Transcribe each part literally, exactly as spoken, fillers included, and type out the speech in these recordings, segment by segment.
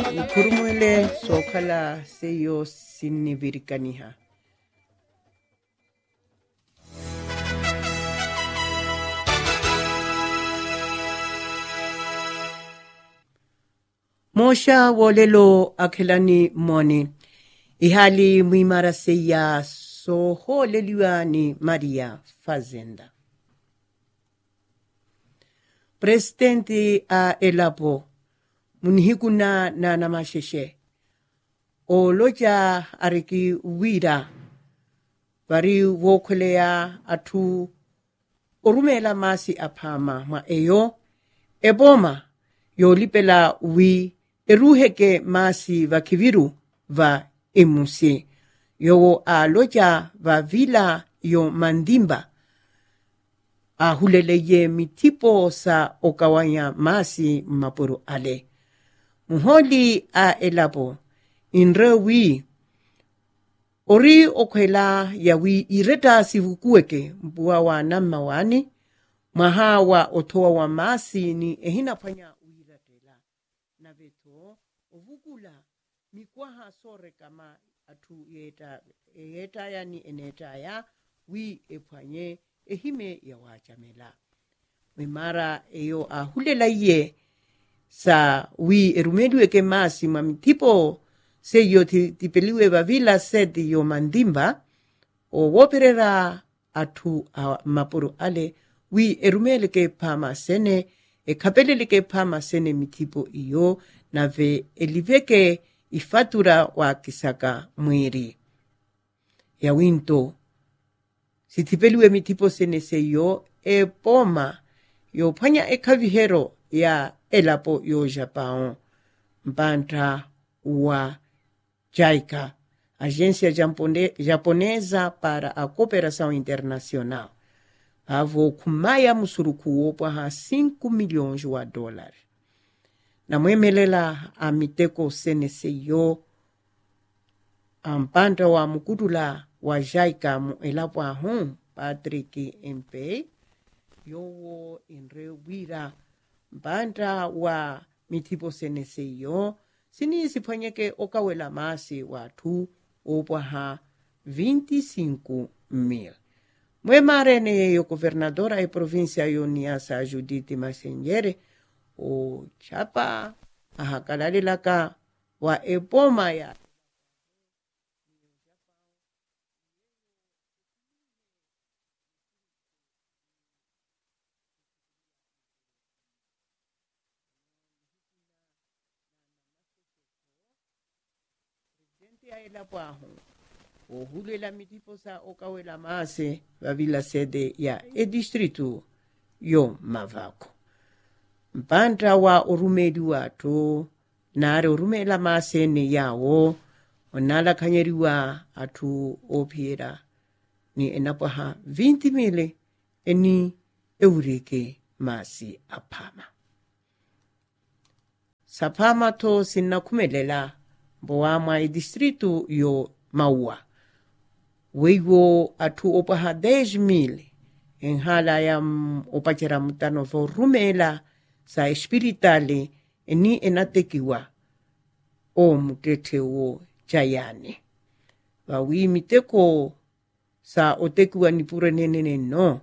Kurumuele sokala seyo sinivirikaniha. Mosha wolelo akhelani moni. Ihali mwimara seya soho leliwani Maria Fazenda. Presidenti a Elapo. Munihikuna na namasheshe. O loja ariki wira. Bari wokulea atu. Orumela masi apama ma eyo. Eboma. Yo lipela wi. Eruheke masi va kiviru va emusi. Yo a loja va vila yo mandimba. A huleleye mitipo sa okawanya masi mapuru ale. Muholi a Elapo. Inre wi. Ori okwela ya wi ireta sivukueke mbuwa wa namawani. Maha wa otoa wa masi ni ehina panya uiratela. Na veto ovukula mikwaha sore kama atu yeta yeta ya ni eneta ya wi epanye ehime ya wachamela. Mimara eyo ahulela ye sa wi erumedu eke masi mamitipo se yo tipeliwe vavila sedi yo mandimba o woperera atu a mapuru ale wi erumele ke pama sene e kapelele ke pama sene mitipo iyo na ve eliveke ifatura wa kisaka mwiri ya winto sitipeliwe mitipo sene se yo e poma yo panya e kavihero ya Elapo yo Japão mpanta wa JICA, Agência Japonesa para a Cooperação Internacional. Avo kumaya musuruku opa ha cinco milhões de dólares. Na mwemelela a miteko senese yo ampanta wa mukudula wa JICA mu Elapo ahun Patrick Mpe yo inre wira mpanta wa mitipo senese yo sini sipanyeke okawela masi watu opa ha vinte e cinco mil. Mwe marene yo governadora e província yo Niassa Judith Masengere o chapa ahakalalilaka wa epoma ya ya Elapo ahun. O hulela mitipo sa okawela mase vavila sede ya e distritu yo Mavako. Mpanta wa orumedi watu nare orumela mase ne yawo onala kanyeriwa atu opiera ni enapaha vinte mile eni eureke masi apama. Sapama to sinakumelela boama e distritu yo Maua. Weigo atu opaha dez mil en hala ya opachera mutano vo rumela sa espiritale eni enatekiwa o mutete o jayane. Wawi miteko sa otekiwa nipure nenene no.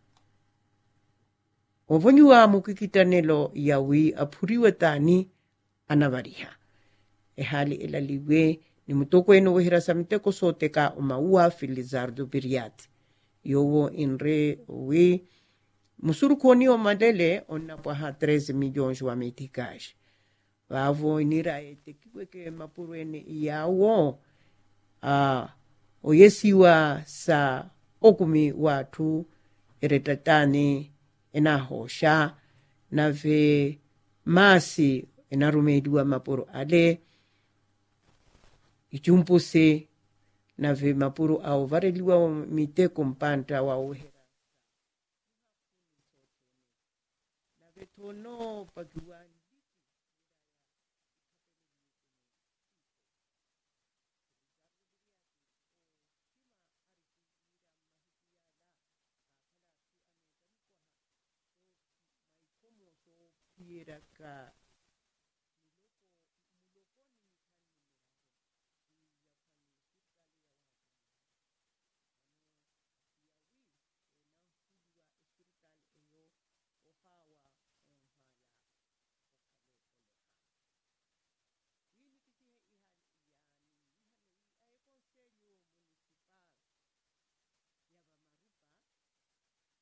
Ovonyua mukikitanelo ya wi apuriwa tani anavariha. E hali elaliwe ni mutoko eno wehira sa miteko soteka o Maua Filizardo Biriati. Yowo inre we musuru koni o madele onna paha treze milhões wa metikash. Wavo inira etekiwe ke mapuru ene iawo uh, o yesiwa sa okumi watu eretatani enahosha na ve masi enarumedua mapuru ale ichumpuse na ve mapuru au vareliwa miteko mpanta wa uhera. Na ve tono pakiwani. Ka